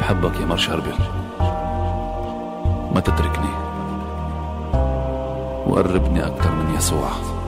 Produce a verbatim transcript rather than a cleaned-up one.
بحبك يا مرش أربل، ما تتركني وقربني أكتر من يسوع.